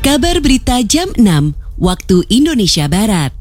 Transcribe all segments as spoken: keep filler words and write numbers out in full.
Kabar Berita jam enam, waktu Indonesia Barat.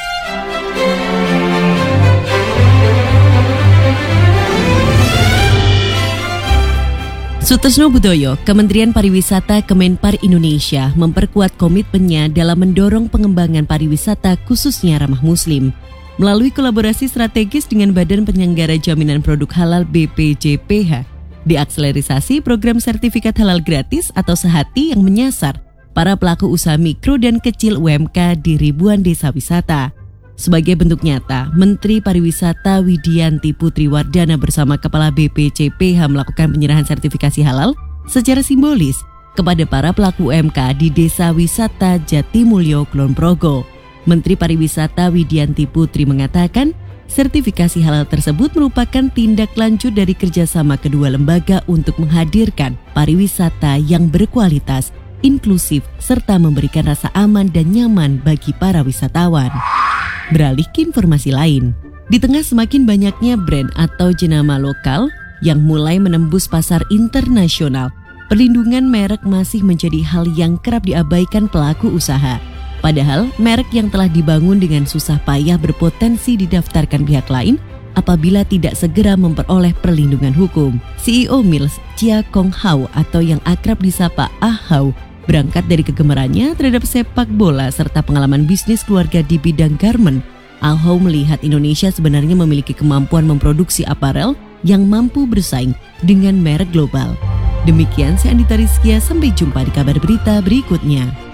Sutresno Budoyo, Kementerian Pariwisata Kemenpar Indonesia memperkuat komitmennya dalam mendorong pengembangan pariwisata khususnya ramah Muslim. Melalui kolaborasi strategis dengan Badan Penyelenggara Jaminan Produk Halal B P J P H, diakselerisasi program sertifikat halal gratis atau sehati yang menyasar para pelaku usaha mikro dan kecil U M K di ribuan desa wisata. Sebagai bentuk nyata, Menteri Pariwisata Widianti Putri Wardana bersama Kepala B P J P H melakukan penyerahan sertifikasi halal secara simbolis kepada para pelaku U M K di Desa Wisata Jatimulyo, Kulon Progo. Menteri Pariwisata Widianti Putri mengatakan, sertifikasi halal tersebut merupakan tindak lanjut dari kerjasama kedua lembaga untuk menghadirkan pariwisata yang berkualitas, inklusif, serta memberikan rasa aman dan nyaman bagi para wisatawan. Beralih ke informasi lain, di tengah semakin banyaknya brand atau jenama lokal yang mulai menembus pasar internasional, perlindungan merek masih menjadi hal yang kerap diabaikan pelaku usaha. Padahal merek yang telah dibangun dengan susah payah berpotensi didaftarkan pihak lain apabila tidak segera memperoleh perlindungan hukum. C E O Mills, Chia Kong Hao atau yang akrab disapa Ah Hao, berangkat dari kegemarannya terhadap sepak bola serta pengalaman bisnis keluarga di bidang garment. Ah Hao melihat Indonesia sebenarnya memiliki kemampuan memproduksi aparel yang mampu bersaing dengan merek global. Demikian saya Andita Rizkia, sampai jumpa di kabar berita berikutnya.